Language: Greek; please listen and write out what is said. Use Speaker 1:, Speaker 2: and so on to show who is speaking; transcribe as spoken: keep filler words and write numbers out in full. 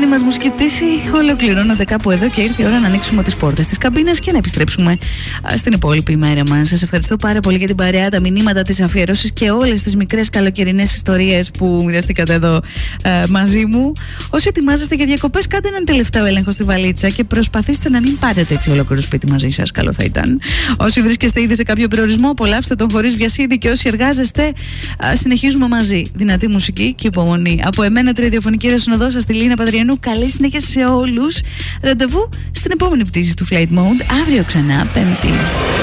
Speaker 1: μας μουσική πτήση ολοκληρώνεται κάπου εδώ και ήρθε η ώρα να ανοίξουμε τις πόρτες της καμπίνας και να επιστρέψουμε στην υπόλοιπη ημέρα μας. Σας ευχαριστώ πάρα πολύ για την παρέα, τα μηνύματα, τις αφιερώσεις και όλες τις μικρές καλοκαιρινές ιστορίες που μοιραστήκατε εδώ ε, μαζί μου. Όσοι ετοιμάζεστε για διακοπές, κάντε έναν τελευταίο έλεγχο στη βαλίτσα και προσπαθήστε να μην πάρετε έτσι ολόκληρο σπίτι μαζί σας. Καλό θα ήταν. Όσοι βρίσκεστε ήδη σε κάποιο προορισμό, απολαύστε τον χωρίς βιασύνη και όσοι εργάζεστε, ε, συνεχίζουμε μαζί. Δυνατή μουσική και υπομονή. Από εμένα, τη ραδιοφωνική ρεσονοδό σας, τη Λίνα Παδριανού. Καλή συνέχεια σε όλους. Ραντεβού στην επόμενη πτήση του Flight Mode αύριο ξανά Πέμπτη.